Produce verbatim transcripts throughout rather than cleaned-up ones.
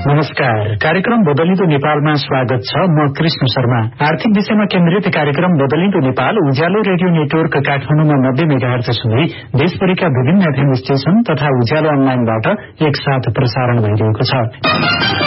नमस्कार। कार्यक्रम बदलिँदो नेपालमा स्वागत छ। म कृष्ण शर्मा। आर्थिक विषयमा केन्द्रित कार्यक्रम बदलिँदो नेपाल उज्यालो रेडियो नेटवर्क काठमाडौँमा नब्बे मेगाहर्ज सुन्दै देशभरिका विभिन्न एफएम स्टेशन तथा उज्यालो अनलाइनबाट एकसाथ प्रसारण भइरहेको छ।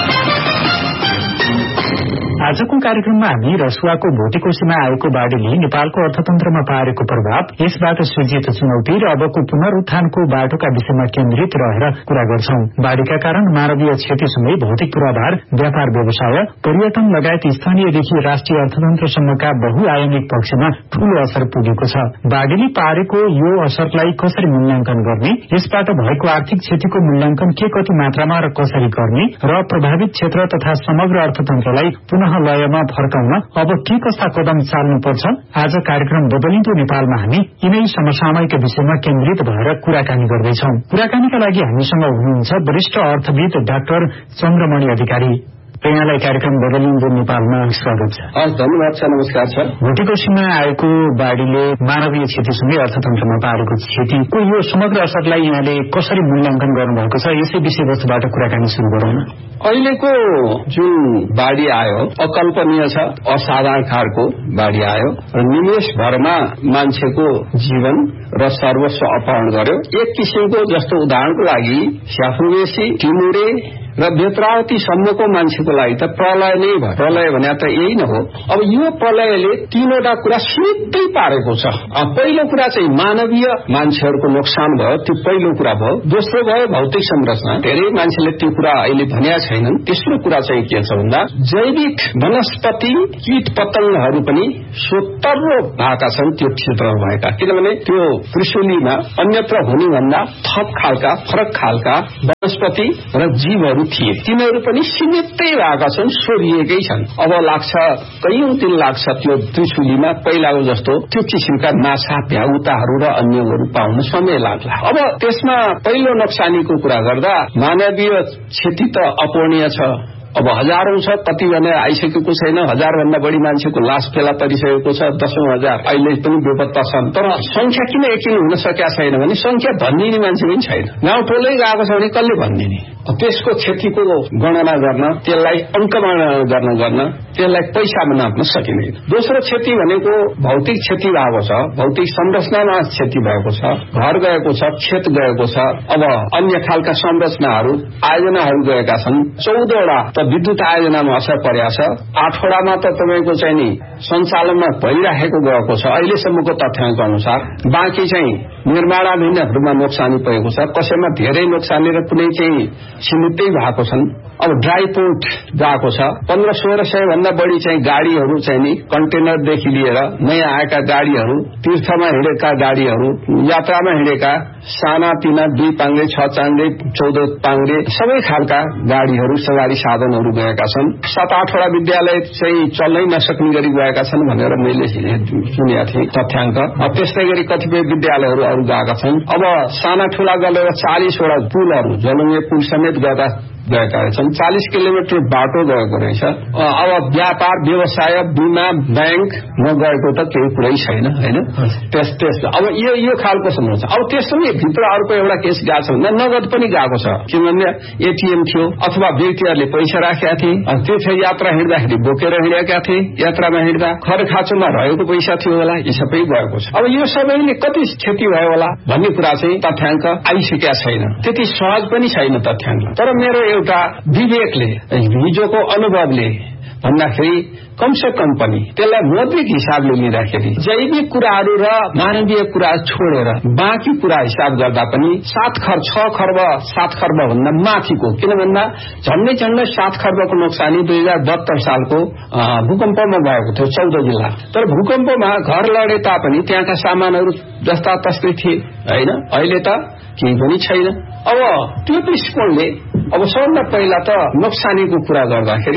आजको कार्यक्रममा हामी रसुवाको भोटेकोशीमा आएको बाढ़ीले नेपालको अर्थतन्त्रमा पारेको प्रभाव, यसबाट सृजित चुनौती र अबको पुनरुत्थानको बाटोका विषयमा केन्द्रित रहेर कुरा गर्छौं। बाढ़ीका कारण मानवीय क्षतिसँगै भौतिक पूर्वाधार, व्यापार व्यवसाय, पर्यटन लगायत स्थानीयदेखि राष्ट्रिय अर्थतन्त्रसम्मका बहुआयामिक पक्षमा ठूलो असर पुगेको छ। बाढ़ीले पारेको यो असरलाई कसरी मूल्याङ्कन गर्ने, यसबाट भएको आर्थिक क्षतिको मूल्याङ्कन के कति मात्रामा र कसरी गर्ने र प्रभावित क्षेत्र तथा समग्र अर्थतन्त्रलाई पुनः लयमा फर्काउन अब के कस्ता कदम चाल्नुपर्छ, आज कार्यक्रम बदलिँदो नेपालमा हामी यिनै समसामयिक विषयमा केन्द्रित भएर कुराकानी गर्दैछौं। कुराकानीका लागि हामीसँग हुनुहुन्छ वरिष्ठ अर्थविद डाक्टर चन्द्रमणि अधिकारी। यहाँलाई कार्यक्रम बदलिँदो नेपालमा स्वागत छ। धन्यवाद छ। नमस्कार छ। भोटेकोशीमा आएको बाढ़ीले मानवीय क्षतिसँगै अर्थतन्त्रमा पारेको क्षतिको यो समग्र असरलाई यहाँले कसरी मूल्याङ्कन गर्नुभएको छ, यसै विषयवस्तुबाट कुराकानी शुरू गरौँ न। अहिलेको जुन बाढ़ी आयो अकल्पनीय छ, असाधारण खालको बाढ़ी आयो र निमेषभरमा मान्छेको जीवन र सर्वस्व अपहरण गर्यो। एक किसिमको जस्तो उदाहरणको लागि स्याफुवेसी, टिमुरे र बेत्रावती सम्मको मान्छेको लागि त प्रलय नै भयो। प्रलय भने त यही न हो। अब यो प्रलयले तीनवटा कुरा सिधै पारेको छ। पहिलो कुरा चाहिँ मानवीय मान्छेहरूको नोक्सान भयो, त्यो पहिलो कुरा भयो। दोस्रो भयो भौतिक संरचना, धेरै मान्छेले त्यो कुरा अहिले भनेका छैनन्। तेस्रो कुरा चाहिँ के छ भन्दा जैविक वनस्पति कीट पतंगहरू पनि स्वतन्त्र भएका छन् त्यो क्षेत्रमा भएका, किनभने त्यो त्रिशुलीमा अन्यत्र हुने भन्दा थप खालका फरक खालका वनस्पति र जीवहरू थिए, तिनीहरू पनि सीमितै भएका छन्, सोरिएकै छन्। अब लाग्छ कैयौं दिन लाग्छ त्यो त्रिशुलीमा पहिलाको जस्तो त्यो किसिमका माछा, भ्याउताहरू र अन्यहरू पाउन समय लाग्ला। अब त्यसमा पहिलो नोक्सानीको कुरा गर्दा मानवीय क्षति त अपूर्णीय छ। अब हजारौं छ, कति भनेर आइसकेको छैन, हजार भन्दा बढ़ी मान्छेको लास फेला परिसकेको छ, दशौं हजार अहिले पनि बेपत्ता छन्। तर संख्या किन यकिन हुन सकेका छैन भने संख्या भनिदिने मान्छे पनि छैन। गाउँ टोलै गएको छ भने कसले भनिदिने? त्यसको क्षतिको गणना गर्न, त्यसलाई अंकमा गर्न गर्न त्यसलाई पैसामा नाप्न सकिँदैन। दोस्रो क्षति भनेको भौतिक क्षति भएको छ, भौतिक संरचनामा क्षति भएको छ, घर गएको छ, खेत गएको छ। अब अन्य खालका संरचनाहरू, आयोजनाहरू गएका छन्। चौधवटा त विद्युत आयोजनामा असर परेको छ, आठवटामा त तपाईँको चाहिँ नि सञ्चालनमा भइराखेको गएको छ अहिलेसम्मको तथ्याङ्क अनुसार। बाँकी चाहिँ निर्माणाधीनहरूमा नोक्सानी परेको छ, कसैमा धेरै नोक्सानी र कुनै चाहिँ सीमितै भएको छन्। अब ड्राई पोर्ट गएको छ, पन्ध्र सोह्र सय भन्दा बढ़ी चाहिँ गाड़ीहरू चाहिँ नि कन्टेनरदेखि लिएर नयाँ आएका गाड़ीहरू, तीर्थमा हिँडेका गाड़ीहरू, यात्रामा हिँडेका साना तिना दुई पाङ्ग्रे, छ चाङ्ग्रे, चौध पाङ्ग्रे सबै खालका गाड़ीहरू, सवारी साधनहरू गएका छन्। सात आठवटा विद्यालय चाहिँ चल्नै नसक्ने गरी गएका छन् भनेर मैले सुनेका थिएँ तथ्याङ्क। अब त्यस्तै गरी कतिपय विद्यालयहरू अरू गएका छन्। अब साना ठूला गरेर चालीसवटा पुलहरू, जलुङ्गे पुल समेत गएका गएका रहेछन्। चालीस किलोमिटर बाटो गएको रहेछ। अब व्यापार व्यवसाय, बीमा, बैंक नगएको त केही कुरै छैन, होइन? त्यस त्यस अब यो यो खालको समस्या। अब त्यसमै भित्र अर्को एउटा केस गएको छ भन्दा नगद पनि गएको छ, किनभने एटीएम थियो अथवा व्यक्तिहरूले पैसा राखेका थिए, तीर्थ यात्रा हिँड्दाखेरि बोकेर हिँडेका थिए, यात्रामा हिँड्दा खर खाँचोमा रहेको पैसा थियो होला, यी सबै गएको छ। अब यो सबैले कति क्षति भयो होला भन्ने कुरा चाहिँ तथ्याङ्क आइसकेका छैन, त्यति सहज पनि छैन तथ्याङ्क। तर मेरो एउटा विवेकले, हिजोको अनुभवले भन्दाखेरि कमसे कम पनि त्यसलाई मौद्रिक हिसाबले लिँदाखेरि जैविक कुराहरू र मानवीय कुरा छोडेर बाँकी कुरा हिसाब गर्दा पनि सात खर्ब छ खर्ब सात खर्ब भन्दा माथिको, किन भन्दा झन्डै झन्डै सात खर्बको नोक्सानी दुई हजार बहत्तर सालको भूकम्पमा भएको थियो चौध जिल्ला। तर भूकम्पमा घर लडे तापनि त्यहाँका सामानहरू जस्ता तस्तै थिए, होइन? अहिले त केही पनि छैन। अब त्यो दृष्टिकोणले अब सबभन्दा पहिला त नोक्सानीको कुरा गर्दाखेरि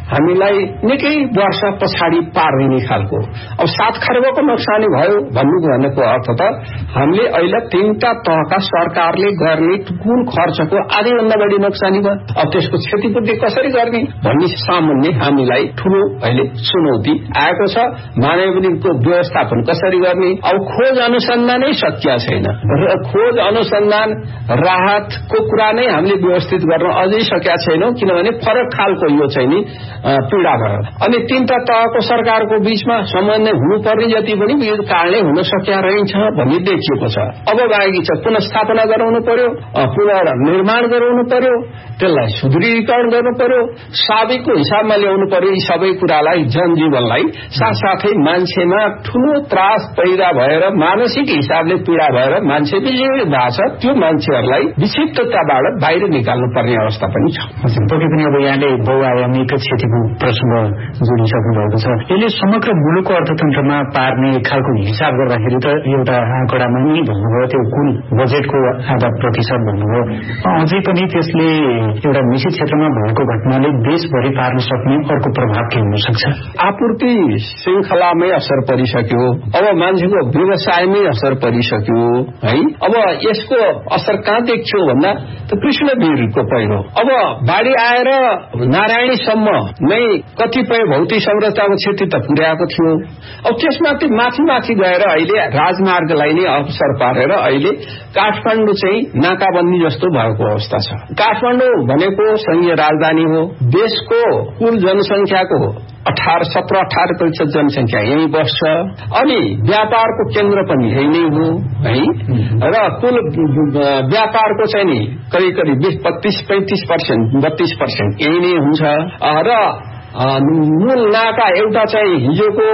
हामीलाई निकै वर्ष पछाडि पारिने खालको। अब सात खर्बको नोक्सानी भयो भन्नु भनेको अर्थ त हामीले अहिले तीनटा तहका सरकारले गर्ने कुल खर्चको आधैभन्दा बढी नोक्सानी भयो। अब त्यसको क्षतिपूर्ति कसरी गर्ने भन्ने सामान्य हामीलाई ठूलो अहिले चुनौती आएको छ। मानवीयको व्यवस्थापन कसरी गर्ने? अब खोज अनुसन्धानै सकिया छैन। खोज अनुसन्धान राहतको कुरा नै हामीले व्यवस्थित गर्न अझै सकेका छैनौं, किनभने फरक खालको यो चाहिँ नि पीडा भयो। अनि तीनटा तहको सरकारको बीचमा समन्वय हुनुपर्ने जति पनि यो कारणले हुन सकिया रहेछ भन्ने देखिएको छ। अब बाँकी छ पुनस्थापना गराउनु पर्यो, पुनर्निर्माण गराउनु पर्यो, त्यसलाई सुदृढीकरण गर्नु पर्यो, साबिकको हिसाबमा ल्याउनु पर्यो। यी सबै कुरालाई जनजीवनलाई साथसाथै मान्छेमा ठूलो त्रास पैदा भएर मानसिक हिसाबले पीडा भएर मान्छे विचलित भएको छ। त्यो मान्छेहरूलाई विक्षिप्तताबाट बाहिर निकाल्नु पर्ने अवस्था पनि छ। पक्कै पनि अब यहाँले बहुआयामिक क्षतिको प्रश्न जोडिसक्नु भएको छ। यसले समग्र मुलुकको अर्थतन्त्रमा पार्ने खालको हिसाब गर्दाखेरि त एउटा आँकडामा नै भन्नुभयो, त्यो कुल बजेटको आधा प्रतिशत भन्नुभयो। अझै पनि त्यसले एउटा निश्चित क्षेत्रमा भएको घटनाले देशभरि पार्न सक्ने अर्को प्रभाव के हुन सक्छ? आपूर्ति श्रृंखलामै असर परिसक्यो, अब मान्छेको व्यवसायमै असर परिसक्यो है। अब यसको असर कहाँ देखियो भन्दा त कृष्णवीरको पहिरो। अब बाढी आएर नारायणीसम्म नै कतिपय भौतिक संरचनाको क्षति त पुर्याएको थियो। अब त्यसमा माथि माथि गएर अहिले राजमार्गलाई नै अवसर पारेर अहिले काठमाडौँ चाहिँ नाकाबन्दी जस्तो भएको अवस्था छ। काठमाडौँ भनेको संघीय राजधानी हो, देशको कुल जनसंख्याको अठार सत्र अठार प्रतिशत जनसंख्या यही बस्छ, अनि व्यापारको केन्द्र पनि यही नै हो है। र कुल व्यापारको चाहिँ नि करिब करिब बीस बत्तीस पैंतीस पर्सेंट बत्तीस पर्सेंट यही नै हुन्छ। र मूल नाका एउटा चाहिँ हिजोको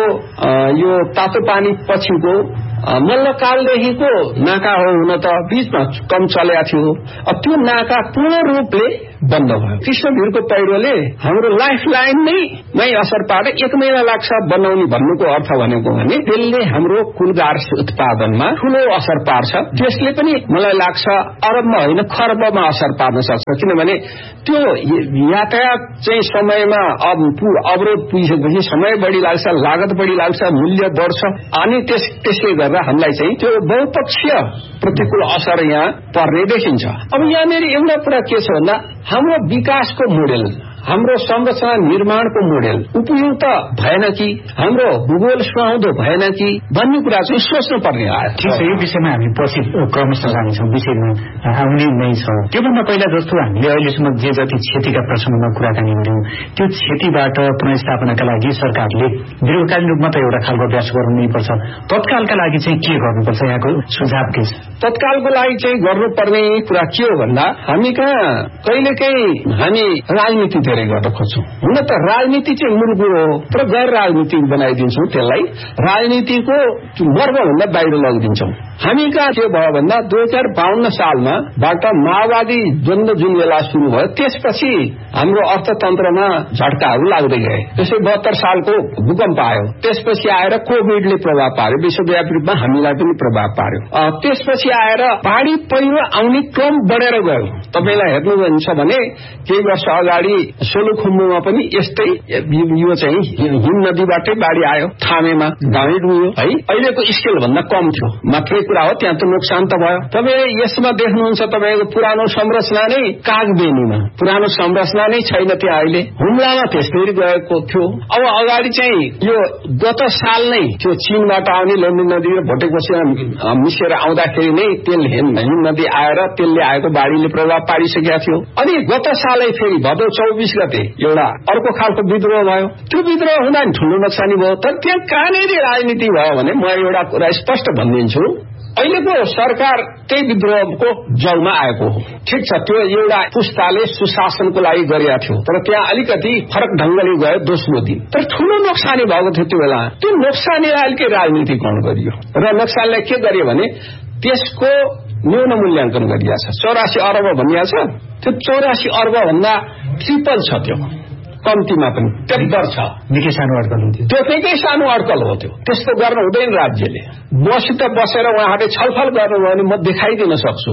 यो तातो पानी पछिको मल्लकालदेखिको नाका हो, हुन त बीचमा कम चलेको थियो। अब त्यो नाका पूर्ण रूपले बन्द भयो। कृष्णवीरको पहिरोले हाम्रो लाइफ लाइन नै नै असर पारे। एक महिना लाग्छ बनाउने भन्नुको अर्थ भनेको भने त्यसले हाम्रो कुल गार्स उत्पादनमा ठूलो असर पार्छ। त्यसले पनि मलाई लाग्छ अरबमा होइन खर्बमा असर पार्न सक्छ, किनभने त्यो यातायात चाहिँ समयमा अवरोध पुगिसकेपछि समय बढी लाग्छ, लागत बढी लाग्छ, मूल्य बढ्छ, अनि त्यस त्यसले गर्दा हामीलाई चाहिँ त्यो बहुपक्षीय प्रतिकूल असर यहाँ पर्ने देखिन्छ। अब यहाँनिर एउटा कुरा के छ भन्दा हाम्रो विकासको मोडेल, हाम्रो संरचना निर्माणको मोडेल उपयुक्त भएन कि, हाम्रो भूगोल सुहाउँदो भएन कि भन्ने कुरा चाहिँ सोच्नु पर्ने आयो। ठिक छ, यो विषयमा हामी पछि क्रमशः जानेछौँ, विषयमा आउने नै छ। त्योभन्दा पहिला जस्तो हामीले अहिलेसम्म जे जति क्षतिका प्रसङ्गमा कुराकानी गर्यौं, त्यो क्षतिबाट पुनर्स्थापनाका लागि सरकारले दीर्घकालीन रूपमा त एउटा खालको अभ्यास गर्नै पर्छ। तत्कालका लागि चाहिँ के गर्नुपर्छ? यहाँको सुझाव के छ? तत्कालको लागि चाहिँ गर्नुपर्ने कुरा के हो भन्दा हामी कहाँ कहिलेकाहीँ हामी राजनीति धेरै गर्न खोज्छौं। हुन त राजनीति चाहिँ मूल कुरो हो, तर गैर राजनीतिक बनाइदिन्छौं, त्यसलाई राजनीतिको वर्गभन्दा बाहिर लगिदिन्छौं। हामी कहाँ के भयो भन्दा दुई हजार बाहन्न सालमा बाट माओवादी द्वन्द्व जुन बेला सुरु भयो, त्यसपछि हाम्रो अर्थतन्त्रमा झट्काहरू लाग्दै गए। त्यसै बहत्तर सालको भूकम्प आयो, त्यसपछि आएर कोभिडले प्रभाव पार्यो, विश्वव्यापी रूपमा हामीलाई पनि प्रभाव पार्यो। त्यसपछि आएर बाढी पहिरो आउने क्रम बढेर गयो। तपाईलाई हेर्नुहुन्छ भने केही वर्ष अगाडि सोलुखुम्बुमा पनि यस्तै यो चाहिँ हिम नदीबाटै बाढी आयो, थामेमा गाउँ डुब्यो है। अहिलेको स्केल भन्दा कम थियो, मात्रै कुरा हो, त्यहाँ त नोक्सान त भयो। तपाईँ यसमा देख्नुहुन्छ तपाईँको पुरानो संरचना नै कागबेनीमा पुरानो संरचना नै छैन त्यहाँ अहिले। हुम्लामा त्यस्तै गएको थियो। अब अगाडि चाहिँ यो गत साल नै त्यो चीनबाट आउने लुम्बिनी नदी र भोटेकोसीमा मिसेर आउँदाखेरि नै तेल हिम नदी आएर त्यसले आएको बाढीले प्रभाव पारिसकेका थियो। अनि गत सालै फेरि भदौ चौबिस गते एउटा अर्को खालको विद्रोह भयो। त्यो विद्रोह हुँदा नि ठूलो नोक्सानी भयो। तर त्यहाँ कहाँनिर राजनीति भयो भने म एउटा कुरा स्पष्ट भनिदिन्छु, अहिलेको सरकार त्यही विद्रोहको जलमा आएको हो। ठिक छ, त्यो एउटा पुस्ताले सुशासनको लागि गरेका थियो, तर त्यहाँ अलिकति फरक ढंगले गयो दोस्रो दिन। तर ठूलो नोक्सानी भएको थियो त्यो बेला। त्यो नोक्सानीलाई अलिकति राजनीतिकरण गरियो र नोक्सानीलाई के गरियो भने त्यसको न्यून मूल्याङ्कन गरिएको छ। चौरासी अर्ब भनिएको छ, त्यो चौरासी अर्ब भन्दा ट्रिपल छ, त्यो कम्तीमा पनि तेब्बर छ। निकै सानो अड्कल हुन्थ्यो, त्यो निकै सानो अड्कल हो। त्यो त्यस्तो गर्न हुँदैन। राज्यले मसित बसेर उहाँहरूले छलफल गर्नुभयो भने म देखाइदिन सक्छु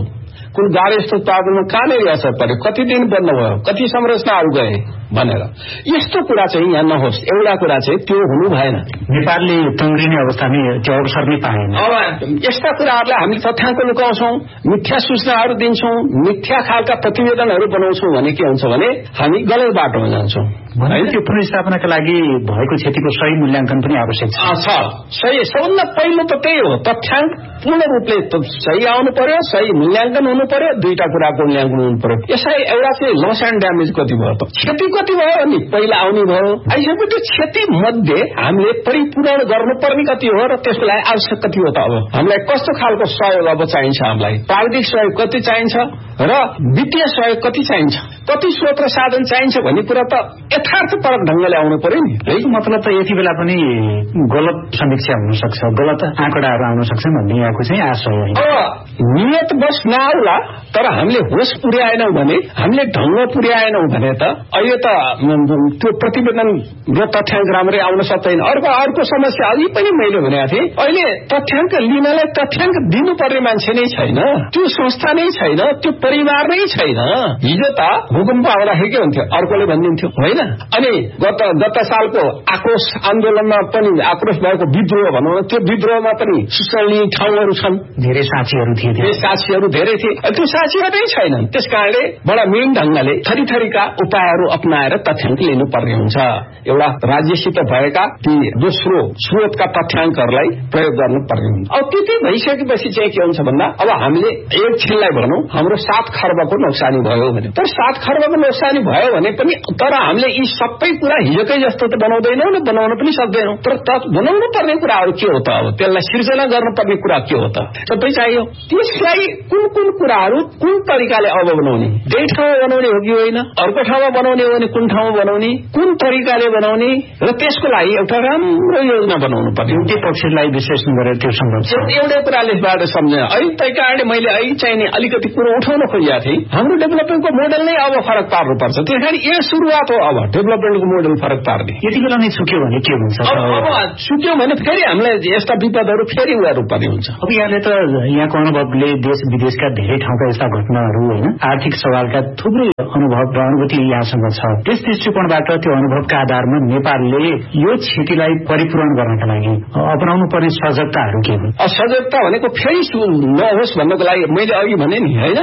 कुन गाडी यस्तो उत्पादनमा कहाँनिर असर पर्यो, कति दिन बन्द भयो, कति संरचनाहरू गए भनेर यस्तो कुरा चाहिँ यहाँ नहोस्। एउटा कुरा चाहिँ त्यो हुनु भएन। नेपालले तङ्ग्रिने अवस्थामा त्यो अवसर नै पाएन। अब यस्ता कुराहरूलाई हामी तथ्याङ्क लुकाउँछौं, मिथ्या सूचनाहरू दिन्छौं, मिथ्या खालका प्रतिवेदनहरू बनाउँछौं भने के हुन्छ भने हामी गलत बाटोमा जान्छौं। त्यो पुनर्स्थापनाका लागि भएको क्षतिको सही मूल्याङ्कन पनि आवश्यक छ। सही सबभन्दा पहिलो त त्यही हो, तथ्याङ्क पूर्ण रूपले सही आउनु पर्यो, सही मूल्याङ्कन हुनु पर्यो, दुईटा कुराको मूल्याङ्कन हुनु पर्यो। यसलाई एउटा चाहिँ लस एन्ड ड्यामेज कति भयो त, क्षति कति भयो नि पहिला आउने भयो। आइसकेपछि त्यो क्षति मध्ये हामीले परिपूरण गर्नुपर्ने कति हो र त्यसको लागि आवश्यक कति हो त। अब हामीलाई कस्तो खालको सहयोग अब चाहिन्छ, हामीलाई प्राविधिक सहयोग कति चाहिन्छ र वित्तीय सहयोग कति चाहिन्छ, कति स्रोत र साधन चाहिन्छ भन्ने कुरा त यथार्थपरक ढंगले आउनु पर्यो नि। है मतलब त यति बेला पनि गलत समीक्षा हुन सक्छ, गलत आँकडाहरू आउन सक्छन् भन्ने यहाँको चाहिँ आशा हो। अब नियत बस नआउला, तर हामीले होस पुर्याएनौं भने, हामीले ढंग पुर्याएनौं भने त अहिले त त्यो प्रतिवेदन र तथ्याङ्क राम्रै आउन सक्दैन। अर्को अर्को समस्या अघि पनि मैले भनेको थिएँ, अहिले तथ्याङ्क लिनलाई तथ्याङ्क दिनुपर्ने मान्छे नै छैन, त्यो संस्था नै छैन, त्यो परिवार नै छैन। हिजो त भूकम्प आउँदाखेरि के हुन्थ्यो, अर्कोले भनिदिन्थ्यो होइन। अनि गत गत सालको आक्रोश आन्दोलनमा पनि आक्रोश भएको विद्रोह भनौँ न, त्यो विद्रोहमा पनि सूचना लिने ठाउँहरू छन्, धेरै साक्षीहरू थिए, धेरै साक्षीहरू धेरै थिए। त्यो साक्षीहरू नै छैनन्। त्यसकारणले बडा मेन ढंगले थरी थरीका उपायहरू अपनाएर तथ्याङ्क लिनुपर्ने हुन्छ। एउटा राज्यसित भएका ती दोस्रो स्रोतका तथ्याङ्कहरूलाई प्रयोग गर्नुपर्ने हुन्छ। अब त्यति भइसकेपछि चाहिँ के हुन्छ भन्दा, अब हामीले एक छिनलाई भनौँ हाम्रो सात खर्बको नोक्सानी भयो भने, तर सात खर्बको नोक्सानी भयो भने पनि तर हामीले यी सबै कुरा हिजोकै जस्तो त बनाउँदैनौँ न, बनाउन पनि सक्दैनौँ। तर बनाउनु पर्ने कुराहरू के हो त, अब त्यसलाई सिर्जना गर्नुपर्ने कुरा के हो त, सबै चाहियो। त्यसलाई कुन कुन कुराहरू कुन तरिकाले अब बनाउने, त्यही ठाउँमा बनाउने हो कि होइन, अर्को ठाउँमा बनाउने हो भने कुन ठाउँमा बनाउने, कुन तरिकाले बनाउने, र त्यसको लागि एउटा राम्रो योजना बनाउनु पर्ने। एउटै पक्षलाई विश्लेषण गरेर त्यो सम्भव छ। एउटै कुराले बाटो सम्झेन। अहिले त्यही कारणले मैले अहिले चाहिने अलिकति कुरो उठाउन खोजेको थिएँ। हाम्रो डेभलपमेन्टको मोडल नै अब फरक पार्नुपर्छ। त्यस कारण यो सुरुवात हो अब डेभलपमेन्टको मोडल फरक पार्ने। यति बेला नै चुक्यो भने के हुन्छ, अब चुक्यो भने फेरि हामीलाई यस्ता विपदहरू फेरि उयो पर्ने हुन्छ। अब यहाँले त यहाँको अनुभवले देश विदेशका धेरै ठाउँका यस्ता घटनाहरू होइन, आर्थिक सवालका थुप्रै अनुभव र अनुभूति यहाँसँग छ। त्यस दृष्टिकोणबाट त्यो अनुभवका आधारमा नेपालले यो क्षतिलाई परिपूरण गर्नका लागि अपनाउनु पर्ने सजगताहरू के हुन्? सजगता भनेको फेरि नहोस् भन्नको लागि मैले अघि भने नि होइन,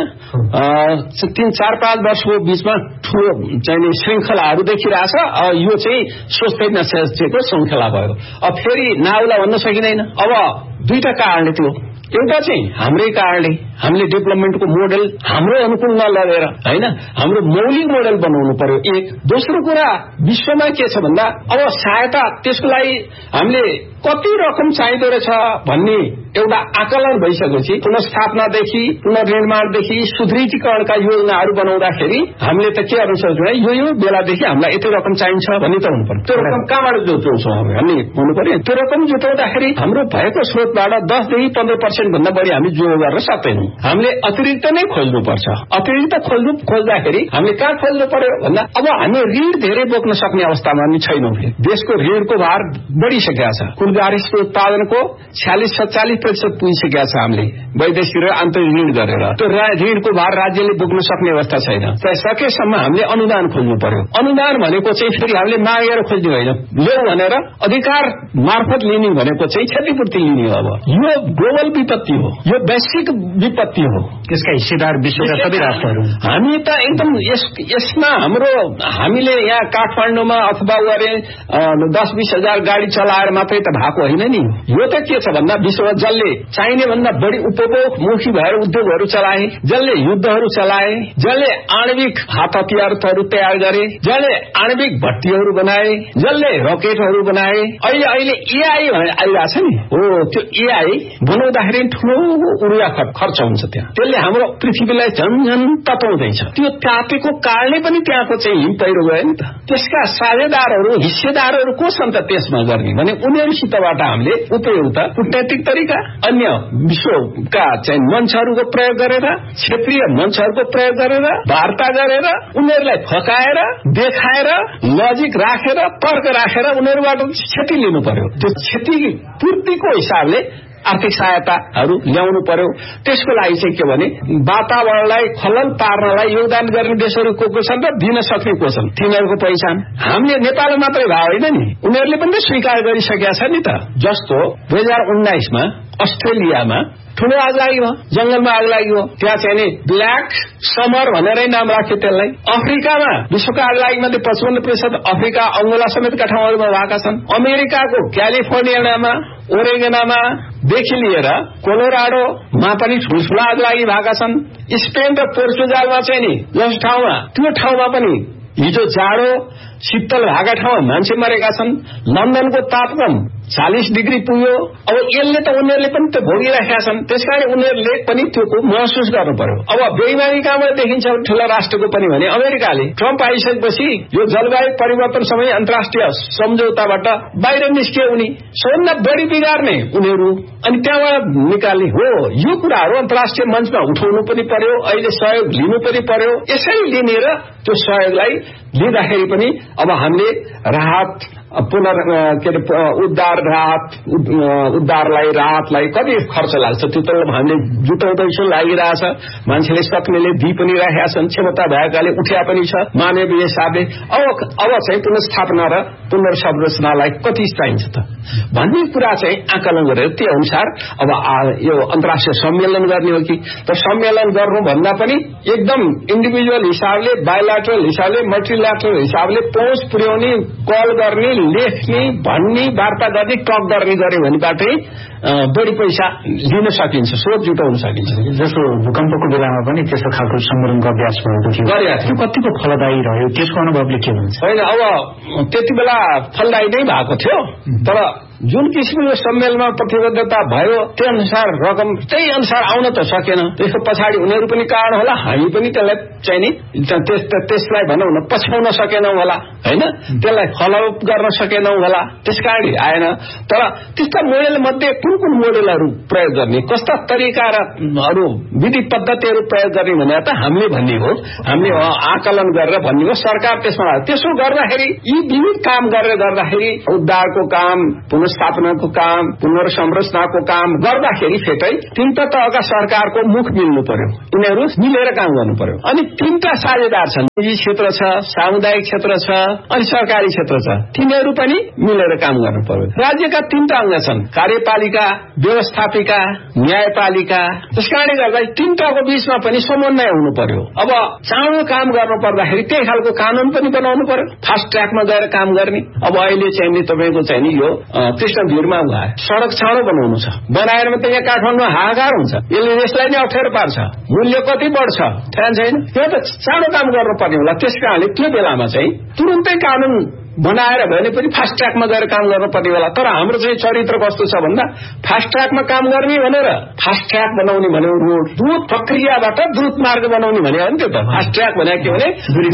तीन चार पाँच वर्षको बीचमा ठुलो चाहिने श्रृङ्खलाहरू देखिरहेछ। यो चाहिँ सोच्दै नसोचेको श्रृङ्खला भयो। अब फेरि नाउला भन्न सकिँदैन। अब दुईटा कारणले त्यो, एउटा चाहिँ हाम्रै कारणले हामीले डेभलपमेन्टको मोडल हाम्रो अनुकूल नलगेर होइन, हाम्रो मौलिक मोडल बनाउनु पर्यो एक। दोस्रो कुरा विश्वमा के छ भन्दा, अब सहायता त्यसको लागि हामीले कति रकम चाहिँदो रहेछ भन्ने एउटा आकलन भइसकेपछि पुनर्स्थापनादेखि पुनर्निर्माणदेखि सुदृढीकरणका योजनाहरू बनाउँदाखेरि हामीले त के गर्नु सक्छौँ, यो यो बेलादेखि हामीलाई यति रकम चाहिन्छ भन्ने त हुनु पर्यो। त्यो रकम कहाँबाट जुटाउँछौँ हामी भन्नु पर्यो। त्यो रकम जुटाउँदाखेरि हाम्रो भएको स्रोतबाट दसदेखि पन्ध्र पर्सेन्ट भन्दा बढी हामी जोड गर्न सक्दैनौँ। हामीले अतिरिक्त नै खोज्नुपर्छ। अतिरिक्त खोज्नु खोज्दाखेरि हामीले कहाँ खोज्नु पर्यो भन्दा, अब हामी ऋण धेरै बोक्न सक्ने अवस्थामा पनि छैनौँ। देशको ऋणको भार बढिसकेका छ। कुल गार्हिक उत्पादनको छ्यालिस सत्तालिस प्रतिशत पुगिसकेका छ हामीले वैदेशिक र आन्तरिक ऋण गरेर। त्यो ऋणको भार राज्यले बोक्न सक्ने अवस्था छैन। सकेसम्म हामीले अनुदान खोज्नु पर्यो। अनुदान भनेको चाहिँ फेरि हामीले मागेर खोज्ने होइन, ल्याउ भनेर अधिकार मार्फत लिने भनेको चाहिँ क्षतिपूर्ति लिने हो। अब यो ग्लोबल विपत्ति हो, यो वैश्विक विपत्ति हो। यसका हिस्सेदार विश्वका सबै राष्ट्रहरू हामी त एकदम यसमा हाम्रो हामीले यहाँ काठमाडौँमा अथवा गरे दस बीस हजार गाडी चलाएर मात्रै त भएको होइन नि। यो त के छ भन्दा विश्वमा जसले चाहिने भन्दा बढी उपभोगमुखी भएर उद्योगहरू चलाए, जसले युद्धहरू चलाए, जसले आणविक हात हतियारहरू तयार गरे, जसले आणविक भट्टीहरू बनाए, जसले रकेटहरू बनाए। अहिले अहिले एआई आइरहेछ नि, हो त्यो एआई बनाउँदाखेरि ठुलो ऊर्जा खर्च हुन्छ त्यहाँ। त्यसले हाम्रो पृथ्वीलाई झन्झन तताउँदैछ। त्यो तातेको कारणले पनि त्यहाँको चाहिँ हिम पहिरो गयो नि त। त्यसका साझेदारहरू हिस्सेदारहरू को छन् त त्यसमा गर्ने भने उनीहरूसितबाट हामीले उपयुक्त कूटनैतिक तरिका, अन्य विश्वका चाहिँ मञ्चहरूको प्रयोग गरेर, क्षेत्रीय मञ्चहरूको प्रयोग गरेर, वार्ता गरेर, उनीहरूलाई फकाएर देखाएर लजिक राखेर तर्क राखेर उनीहरूबाट क्षति लिनु पर्यो। त्यो क्षति पूर्तिको हिसाबले आर्थिक सहायताहरू ल्याउनु पर्यो। त्यसको लागि चाहिँ के भने वातावरणलाई खलल पार्नलाई योगदान गर्ने देशहरू को को छन् र दिन सक्ने को छन् तिनीहरूको पहिचान। हामीले नेपालमा मात्रै भए होइन नि, उनीहरूले पनि स्वीकार गरिसकेका छन् नि त। जस्तो दुई हजार उन्नाइसमा अस्ट्रेलियामा ठूलो आग लाग्यो, जंगलमा आग लाग्यो, त्यहाँ चाहिँ नि ब्ल्याक समर भनेरै नाम राख्यो त्यसलाई। अफ्रिकामा विश्वको आग लागि मध्ये पचपन्न प्रतिशत अफ्रिका अंगोला समेतका ठाउँहरूमा भएका छन्। अमेरिकाको क्यालिफोर्नियामा ओरेगनमा देखि लिएर कोलोराडोमा पनि ठुल्ठुला आग लागि भएका छन्। स्पेन र पोर्चुगालमा चाहिँ नि जस ठाउँमा त्यो ठाउँमा पनि हिजो जाडो शीतल भएका ठाउँमा मान्छे मरेका छन्। लन्डनको तापक्रम चालीस डिग्री पुग्यो। अब यसले त उनीहरूले पनि त भोगिरहेका छन्, त्यसकारण उनीहरूले पनि त्यो महसुस गर्नु पर्यो। अब बेइमानी कहाँबाट देखिन्छ ठूला राष्ट्रको पनि भने अमेरिकाले ट्रम्प आइसकेपछि यो जलवायु परिवर्तन समय अन्तर्राष्ट्रिय सम्झौताबाट बाहिर निस्किए उनी सबभन्दा बढी बिगार्ने उनीहरू, अनि त्यहाँबाट निकाल्ने हो। यो कुराहरू अन्तर्राष्ट्रिय मञ्चमा उठाउनु पनि पर्यो, अहिले सहयोग लिनु पनि पर्यो। यसरी लिने र त्यो सहयोगलाई लिँदाखेरि पनि अब हामीले राहत पुनर् के अरे उद्धार राहत उद्धारलाई राहतलाई कति खर्च लाग्छ त्यो त हामीले जुटाउँदैछौँ, लागिरहेछ। मान्छेले सक्नेले दिइ पनि रहेका छन्, क्षमता भएकाले उठ्या पनि छ मानवीय हिसाबले। अब अब चाहिँ पुनर्स्थापना र पुनर्संरचनालाई कति चाहिन्छ त भन्ने कुरा चाहिँ आकलन गरेर त्यो अनुसार अब यो अन्तर्राष्ट्रिय सम्मेलन गर्ने हो कि त सम्मेलन गर्नुभन्दा पनि एकदम इन्डिभिजुअल हिसाबले, बायोल्याटरल हिसाबले, मल्टिल्याटरल हिसाबले पहुँच पुर्याउने, कल गर्ने, लेख्ने, भन्ने, वार्ता गर्ने, टक गर्ने गर्यो भनेबाटै बढी पैसा लिन सकिन्छ, स्रोत जुटाउन सकिन्छ। जस्तो भूकम्पको बेलामा पनि त्यस्तो खालको सम्मेलनको अभ्यास भएको थियो, गरेका थियो। कतिको फलदायी रह्यो, त्यसको अनुभवले के हुन्छ? होइन, अब त्यति बेला फलदायी नै भएको थियो, तर जुन किसिमको सम्मेलनमा प्रतिबद्धता भयो त्यो अनुसार रकम त्यही अनुसार आउन त सकेन। त्यसको पछाडि उनीहरू पनि कारण होला, हामी पनि त्यसलाई चाहिँ नि त्यसलाई भनौँ न पछ्याउन सकेनौं होला, होइन, त्यसलाई फलोअप गर्न सकेनौं होला, त्यसकारण आएन। तर त्यस्ता मोडेल मध्ये कुन कुन मोडेलहरू प्रयोग गर्ने, कस्ता तरिका र अरू विधि पद्धतिहरू प्रयोग गर्ने भने त हामीले भन्ने हो, हामीले आकलन गरेर भन्ने हो। सरकार त्यसमा त्यसो गर्दाखेरि यी विविध काम गरेर गर्दाखेरि उद्धारको काम, पुनर्स्थापनाको काम, पुनर्संरचनाको काम गर्दाखेरि फेरि तीनटा तहका सरकारको मुख मिल्नु पर्यो, यिनीहरू मिलेर काम गर्नु पर्यो। अनि तीनटा साझेदार छन्, निजी क्षेत्र छ, सामुदायिक क्षेत्र छ, अनि सरकारी क्षेत्र छ, तिनीहरू पनि मिलेर काम गर्नु पर्यो। राज्यका तीनटा अंग छन्, कार्यपालिका, व्यवस्थापिका, न्यायपालिका। त्यसकारणले गर्दा तीनटाको बीचमा पनि समन्वय हुनु पर्यो। अब चाँडो काम गर्नु पर्दाखेरि त्यही खालको कानून पनि बनाउनु पर्यो, फास्ट ट्र्याकमा गएर काम गर्ने। अब अहिले चाहिँ नि तपाईँको चाहिँ नि यो कृष्णभिरमा भयो, सड़क चाँडो बनाउनु छ, बनाएर मात्रै यहाँ काठमाडौँमा हाहाकार हुन्छ, यसले यसलाई नै अप्ठ्यारो पार्छ, मूल्य कति बढ्छ थाहा छैन। त्यो त चाँडो काम गर्नुपर्ने होला। त्यस कारणले त्यो बेलामा चाहिँ तुरुन्तै कानून बनाएर भने पनि फास्ट ट्र्याकमा गएर काम गर्नुपर्ने होला। तर हाम्रो चाहिँ चरित्र कस्तो छ भन्दा फास्ट ट्र्याकमा काम गर्ने भनेर फास्ट ट्र्याक बनाउने भन्यो, रोड द्रुत प्रक्रियाबाट द्रुत मार्ग बनाउने भने हो नि। त्यो त फास्ट ट्र्याक भने के भने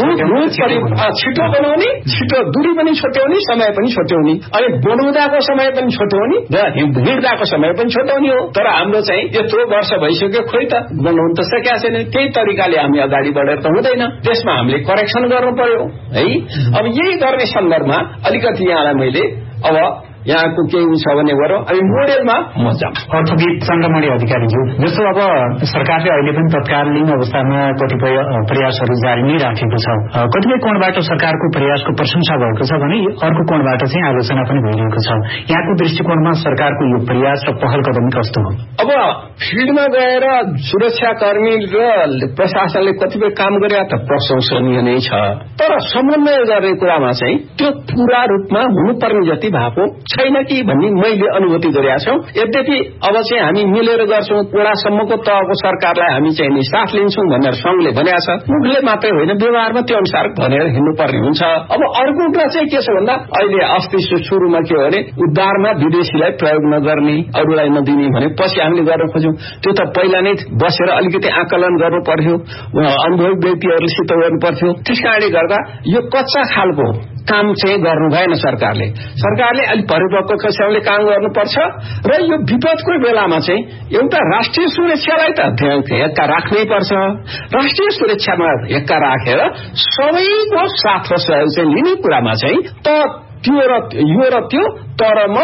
छिटो बनाउने, छिटो दूरी पनि छोट्याउने, समय पनि छोट्याउने, अनि बनाउँदाको समय पनि छोट्याउने र हिँड्दाको समय पनि छोट्याउने हो। तर हाम्रो चाहिँ यत्रो वर्ष भइसक्यो, खोइ त बनाउनु त सकेका छैन। त्यही तरिकाले हामी अगाडि बढेर त हुँदैन, त्यसमा हामीले करेक्सन गर्नु पर्यो है। अब यही गर्ने सन्दर्भमा अलिकति यहाँलाई मैले अब यहाँको केही हुन्छ भने गरौँ। अनि मोडेलमा म जाऊँ। अर्थविद चन्द्रमणि अधिकारीज्यू, जस्तो अब सरकारले अहिले पनि तत्कालीन अवस्थामा कतिपय प्रयासहरू जारी नै राखेको छ, कतिपय कोणबाट सरकारको प्रयासको प्रशंसा भएको छ भने अर्को कोणबाट चाहिँ आलोचना पनि भइरहेको छ। यहाँको दृष्टिकोणमा सरकारको यो प्रयास र पहल कदमी कस्तो हो? अब फिल्डमा गएर सुरक्षाकर्मी र प्रशासनले कतिपय काम गरे त प्रशंसनीय नै छ, तर समन्वय गर्ने कुरामा चाहिँ त्यो पूरा रूपमा हुनुपर्ने जति भएको छैन कि भन्ने मैले अनुभूति गरेका छौं। यद्यपि अब चाहिँ हामी मिलेर गर्छौं, वडासम्मको तहको सरकारलाई हामी चाहिँ नि साथ लिन्छौं भनेर संघले भनेको छ। मुखले मात्रै होइन, व्यवहारमा त्यो अनुसार भनेर हिँड्नुपर्ने हुन्छ। अब अर्को कुरा चाहिँ के छ भन्दा अहिले अस्ति सुरुमा के हो भने उद्धारमा विदेशीलाई प्रयोग नगर्ने, अरूलाई नदिने भने पछि हामीले गर्न खोज्यौं। त्यो त पहिला नै बसेर अलिकति आकलन गर्नु पर्यो, अनुभवी व्यक्तिहरूसित गर्नु पर्थ्यो। त्यसकारणले गर्दा यो कच्चा खालको काम चाहिँ गर्नु भएन सरकारले। सरकारले अलिक परिपक्व किसिमले काम गर्नुपर्छ र यो विपदको बेलामा चाहिँ एउटा राष्ट्रिय सुरक्षालाई त हेक्का राख्नै पर्छ। राष्ट्रिय सुरक्षामा हेक्का राखेर सबैको साथ र सहयोग चाहिँ लिने कुरामा चाहिँ त त्यो र यो र त्यो, तर म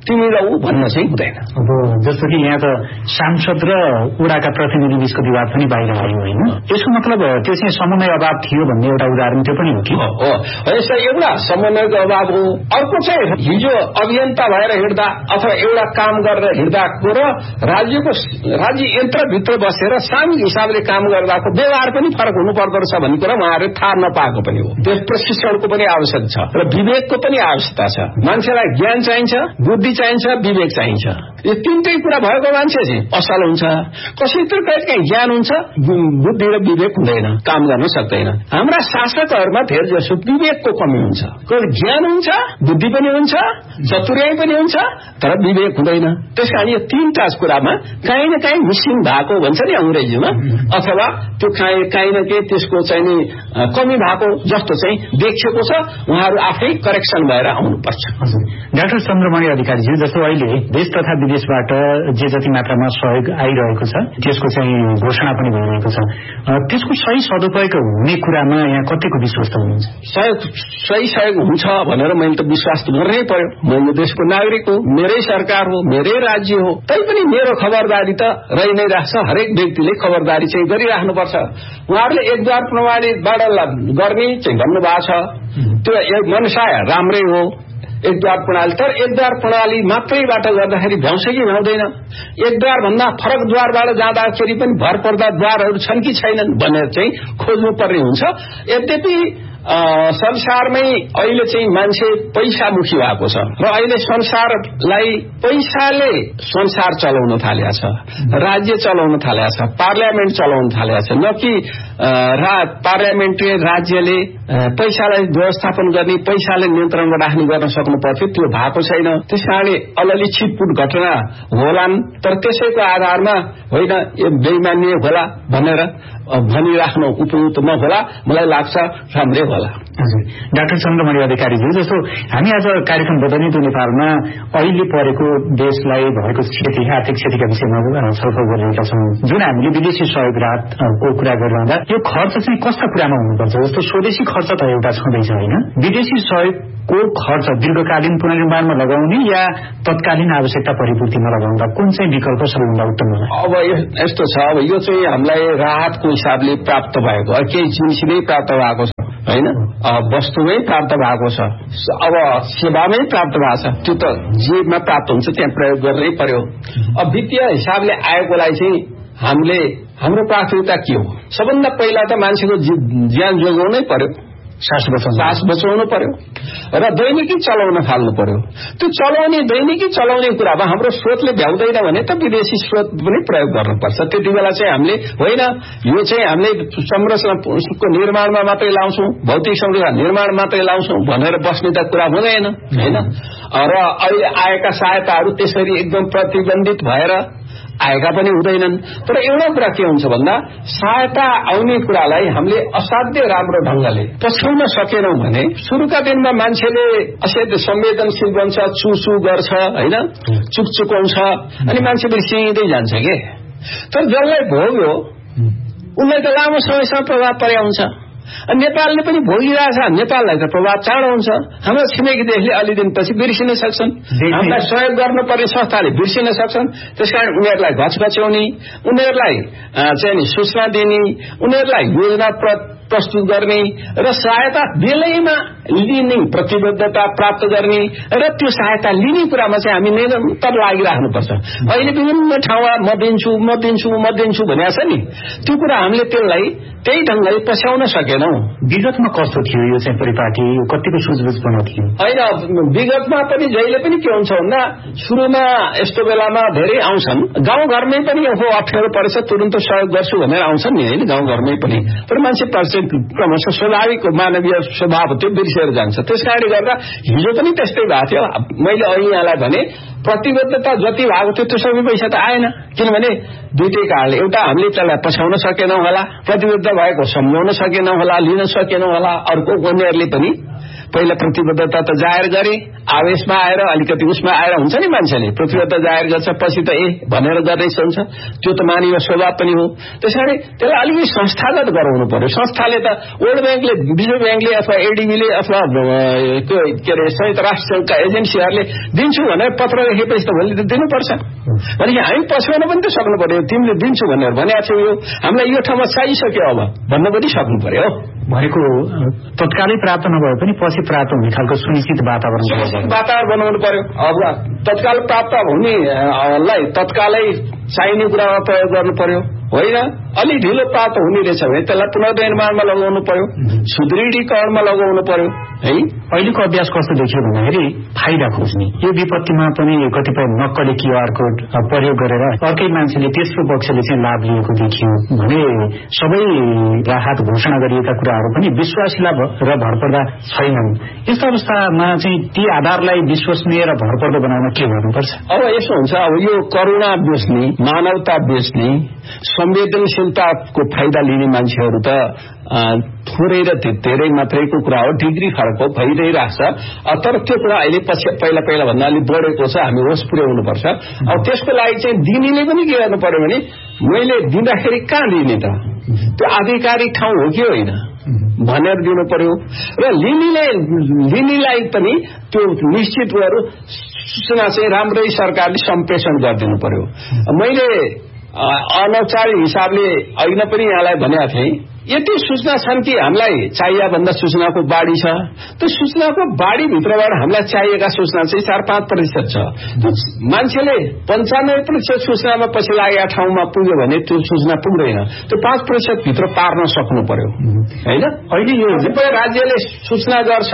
तिमी र ऊ भन्न चाहिँ हुँदैन। अब जस्तो कि यहाँ त सांसद र वडाका प्रतिनिधि बीचको विवाद पनि बाहिर आयो होइन, यसको मतलब त्यो चाहिँ समन्वय अभाव थियो भन्ने एउटा उदाहरण त्यो पनि हो कि? हो, यस्तो एउटा समन्वयको अभाव हो। अर्को चाहिँ हिजो अभियन्ता भएर हिँड्दा अथवा एउटा काम गरेर हिँड्दाको र राज्यको राज्य यन्त्रभित्र बसेर सामूहिक हिसाबले काम गर्दाको व्यवहार पनि फरक हुनु पर्दो रहेछ भन्ने कुरा उहाँहरूले थाहा नपाएको पनि हो। त्यस प्रशिक्षणको पनि आवश्यक छ र विवेकको पनि आवश्यकता छ। मान्छेलाई ज्ञान चाहिन्छ, बुद्धि चाहिन्छ, विवेक चाहिन्छ। यो तीनटै कुरा भएको मान्छे चाहिँ असल हुन्छ। कसैतिर कहिलेकाहीँ ज्ञान हुन्छ, बुद्धि र विवेक हुँदैन, काम गर्न सक्दैन। हाम्रा शासकहरूमा धेरै जसो विवेकको कमी हुन्छ। कहिले ज्ञान हुन्छ, बुद्धि पनि हुन्छ, चतुर्याइ पनि हुन्छ, तर विवेक हुँदैन। त्यस कारण यो तीनटा कुरामा काहीँ न काहीँ मिसिङ भएको भन्छ नि अंग्रेजीमा, अथवा त्यो काहीँ काहीँ न केही त्यसको चाहिँ नि कमी भएको जस्तो चाहिँ देखिएको छ। उहाँहरू आफै करेक्सन भएर आउनुपर्छ। डाक्टर चन्द्रमणि अधिकारीज्यू, जस्तो अहिले देश तथा विदेशबाट जे जति मात्रामा सहयोग आइरहेको छ त्यसको चाहिँ घोषणा पनि भइरहेको छ, त्यसको सही सदुपयोग हुने कुरामा यहाँ कतिको विश्वास हुनुहुन्छ? सहयोग सही सहयोग हुन्छ भनेर मैले त विश्वास गर्नै पर्यो। म यो देशको नागरिक हो, मेरै सरकार हो, मेरै राज्य हो, तैपनि मेरो खबरदारी त रहि नै राख्छ। हरेक व्यक्तिले खबरदारी चाहिँ गरिराख्नुपर्छ। उहाँहरूले एकद्वार प्रणालीबाट गर्ने चाहिँ भन्नुभएको छ, त्यो मनसा राम्रै हो एकद्वार प्रणाली, तर एकद्वार प्रणाली मात्रैबाट गर्दाखेरि भ्याउँछ कि भ्याउँदैन? एकद्वार भन्दा फरक द्वारबाट जाँदाखेरि पनि भर पर्दा द्वारहरू छन् कि छैनन् भनेर चाहिँ खोज्नु पर्ने हुन्छ। यद्यपि संसारमै अहिले चाहिँ मान्छे पैसामुखी भएको छ र अहिले संसारलाई पैसाले संसार चलाउन थालेको छ, राज्य चलाउन थालेको छ, पार्लियामेन्ट चलाउन थालेको छ। न कि पार्लियामेन्टले राज्यले पैसालाई व्यवस्थापन गर्ने, पैसाले नियन्त्रणमा राख्ने गर्न सक्नु पर्थ्यो, त्यो भएको छैन। त्यस कारणले अललि छिटपुट घटना होलान्, तर त्यसैको आधारमा होइन यो बेइमानी होला भनेर भनिराख्नु उपयुक्त नहोला। मलाई लाग्छ राम्रै होला। डाक्टर चन्द्रमणि अधिकारीज्यू, जस्तो हामी आज कार्यक्रम बदलिँदो नेपालमा अहिले परेको देशलाई भएको क्षति, आर्थिक क्षतिका विषयमा छलफल गरिरहेका छौँ। जुन हामीले विदेशी सहयोग राहतको कुरा गरिरहँदा यो खर्च चाहिँ कस्ता कुरामा हुनुपर्छ? जस्तो स्वदेशी खर्च त एउटा छँदैछ होइन, विदेशी सहयोगको खर्च दीर्घकालीन पुनर्निर्माणमा लगाउने या तत्कालीन आवश्यकता परिपूर्तिमा लगाउँदा कुन चाहिँ विकल्प सबैभन्दा उत्तम होला? अब यस्तो छ, अब यो चाहिँ हामीलाई राहतको हिसाबले प्राप्त भएको, केही जिनिस नै प्राप्त भएको छ होइन, वस्तुमै प्राप्त भएको छ, अब सेवामै प्राप्त भएको छ, त्यो त जेमा प्राप्त हुन्छ त्यहाँ प्रयोग गर्नै पर्यो। अब वित्तीय हिसाबले आएकोलाई चाहिँ हामीले हाम्रो प्राथमिकता के हो? सबभन्दा पहिला त मान्छेको ज्यान जोगाउनै पर्यो, सास बचाउनु सास बचाउनु पर्यो र दैनिकी चलाउन थाल्नु पर्यो। त्यो चलाउने दैनिकी चलाउने कुरामा हाम्रो स्रोतले भ्याउँदैन भने त विदेशी स्रोत पनि प्रयोग गर्नुपर्छ। त्यति बेला चाहिँ हामीले होइन यो चाहिँ हामीले संरचनाको निर्माणमा मात्रै लाउँछौँ, भौतिक संरचना निर्माण मात्रै लाउँछौँ भनेर बस्ने त कुरा हुँदैन होइन। र अहिले आएका सहायताहरू त्यसरी एकदम प्रतिबन्धित भएर आएका पनि हुँदैनन्। तर एउटा कुरा के हुन्छ भन्दा सहायता आउने कुरालाई हामीले असाध्य राम्रो ढंगले पछ्याउन सकेनौं भने सुरुका दिनमा मान्छेले असाध्य संवेदनशील बन्छ, चुचु गर्छ होइन, चुकचुकाउँछ अनि मान्छे बिर्सिँदै जान्छ के। तर जसलाई भोग्यो उनलाई त लामो समयसम्म प्रभाव पर्या हुन्छ। नेपालले पनि भोगिरहेछ, नेपाललाई त प्रभाव चाँडो हुन्छ। हाम्रो छिमेकी देशले अलि दिनपछि बिर्सिन सक्छन्, हामीलाई सहयोग गर्नुपर्ने संस्थाले बिर्सिन सक्छन्। त्यसकारण उनीहरूलाई घचघच्याउने, उनीहरूलाई चाहिँ सूचना दिने, उनीहरूलाई योजना प्रस्तुत गर्ने र सहायता बेलैमा लिने प्रतिबद्धता प्राप्त गर्ने र त्यो सहायता लिने कुरामा चाहिँ हामी निरन्तर लागिराख्नुपर्छ। अहिले विभिन्न ठाउँमा म दिन्छु म दिन्छु म दिन्छु भनेको छ नि, त्यो कुरा हामीले त्यसलाई त्यही ढंगले पछ्याउन सकेनौं। विगतमा कस्तो थियो यो चाहिँ परिपाटी, कतिको सुझबुझपना थियो? होइन, विगतमा पनि जहिले पनि के हुन्छ भन्दा सुरुमा यस्तो बेलामा धेरै आउँछन्, गाउँघरमै पनि हो अप्ठ्यारो परेछ तुरन्त सहयोग गर्छु भनेर आउँछन् नि होइन, गाउँघरमै पनि। तर मान्छे क्रमशः स्वाभाविक मानवीय स्वभाव त्यो बिर्सेर जान्छ। त्यसकारणले गर्दा हिजो पनि त्यस्तै भएको थियो। मैले अहिले यहाँलाई भने प्रतिबद्धता जति भएको थियो त्यो सबै पैसा त आएन, किनभने दुईटै कारणले। एउटा हामीले त्यसलाई पछ्याउन सकेनौं होला, प्रतिबद्ध भएको सम्झाउन सकेनौं होला, लिन सकेनौं होला। अर्को उनीहरूले पनि पहिला प्रतिबद्धता त जाहेर गरे, आवेशमा आएर अलिकति उसमा आएर हुन्छ नि मान्छेले प्रतिबद्धता जाहेर गर्छ, पछि त ए भनेर गर्दैछ हुन्छ, त्यो त मानवीय स्वभाव पनि हो। त्यसैले त्यसलाई अलिकति संस्थागत गराउनु पर्यो। संस्थाले त वर्ल्ड ब्याङ्कले, विश्व ब्याङ्कले अथवा एडीबीले अथवा के अरे संयुक्त राष्ट्र संघका एजेन्सीहरूले दिन्छु भनेर पत्र लेखेपछि त भोलि त दिनुपर्छ। भनेपछि हामी पछ्याउन पनि त सक्नु पर्यो, तिमीले दिन्छु भनेर भनेको छौ, यो हामीलाई यो ठाउँमा चाहिसक्यो अब भन्न पनि सक्नु पर्यो। भनेको तत्कालै प्राप्त नभए पनि पछि प्राप्त हुने खालको सुनिश्चित वातावरण वातावरण बनाउनु पर्यो। अब तत्काल प्राप्त हुनेलाई तत्कालै चाहिने कुरामा प्रयोग गर्नु पर्यो, होइन अलि ढिलो प्राप्त हुने रहेछ भने त्यसलाई पुनर्निर्माणमा लगाउनु पर्यो, सुदृढीकरणमा लगाउनु पर्यो है। अहिलेको अभ्यास कस्तो देखियो भन्दाखेरि फाइदा खोज्ने, यो विपत्तिमा पनि कतिपय नक्कली क्यूआर कोड प्रयोग गरेर अर्कै मान्छेले तेस्रो पक्षले चाहिँ लाभ लिएको देखियो भने सबै राहत घोषणा गरिएका कुराहरू पनि विश्वासिला र भरपर्दा छैनन्। यस्तो अवस्थामा चाहिँ ती आधारलाई विश्वसनीय र भरपर्दो बनाउन के गर्नुपर्छ? अब यस्तो हुन्छ, अब यो करुणा बेच्ने, मानवता बेच्ने, संवेदनशीलताको फाइदा लिने मान्छेहरू त थोरै र धेरै मात्रैको कुरा हो, डिग्री फरक हो, भइरहेको छ। तर त्यो कुरा अहिले पछि पहिला पहिला भन्दा अलिक बढेको छ, हामी होस पुर्याउनुपर्छ। अब त्यसको लागि चाहिँ दिनेले पनि के गर्नु पर्यो भने मैले दिँदाखेरि कहाँ दिने त, त्यो आधिकारिक ठाउँ हो कि होइन भनेर दिनु पर्यो। र लिनेले लिनेलाई पनि त्यो निश्चित गरेर सूचना चाहिँ राम्रै सरकारले सम्प्रेषण गरिदिनु पर्यो। मैले अनौपचारिक हिसाबले अघि पनि यहाँलाई भनेको थिएँ, यति सूचना छन् कि हामीलाई चाहिए भन्दा सूचनाको बाढी छ, त्यो सूचनाको बाढीभित्रबाट हामीलाई चाहिएका सूचना चाहिँ चार पाँच प्रतिशत छ। मान्छेले पन्चानब्बे प्रतिशत सूचनामा पछि लागेका ठाउँमा पुग्यो भने त्यो सूचना पुग्दैन, त्यो पाँच प्रतिशत भित्र पार्न सक्नु पर्यो होइन। अहिले यो कतिपय राज्यले सूचना गर्छ,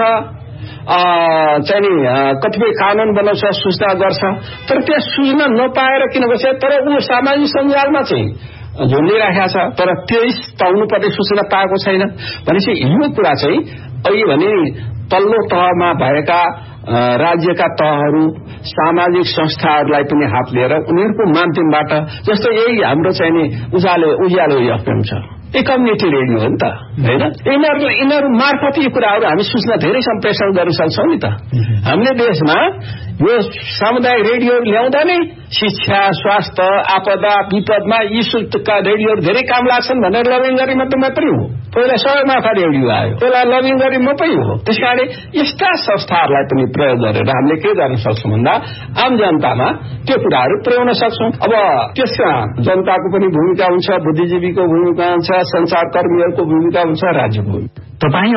चाहिँ नि कतिपय कानून बनाउँछ, सूचना गर्छ, तर त्यहाँ सूचना नपाएर किन बस्छ, तर ऊ सामाजिक सञ्जालमा चाहिँ झुन्डिराखेको छ, तर त्यही पाउनुपर्ने सूचना पाएको छैन। भनेपछि यो कुरा चाहिँ अहिले भने तल्लो तहमा भएका राज्यका तहहरू, सामाजिक संस्थाहरूलाई पनि हात लिएर उनीहरूको माध्यमबाट, जस्तो यही हाम्रो चाहिँ नि उज्यालो उज्यालो एफएम छ, यो कम्युनिटी रेडियो हो नि त होइन, यिनीहरू यिनीहरू मार्फत यी कुराहरू हामी सूचना धेरै सम्प्रेषण गर्न सक्छौँ नि त। हामीले देशमा यो सामुदायिक रेडियो ल्याउँदा नै शिक्षा, स्वास्थ्य, आपदा विपदमा यी सूचका रेडियोहरू धेरै काम लाग्छन् भनेर लबिङ गरी मात्र म पनि हो। पहिला सबैमाथा रेडियो आयो, पहिला लबिङ गरी म पनि हो। त्यस कारणले यस्ता संस्थाहरूलाई पनि प्रयोग गरेर हामीले के गर्न सक्छौँ भन्दा आम जनतामा त्यो कुराहरू पुर्याउन सक्छौँ। अब त्यसमा जनताको पनि भूमिका हुन्छ, बुद्धिजीवीको भूमिका हुन्छ, संचारकर्मीहरूको भूमिका हुन्छ, राज्यको भूमिका।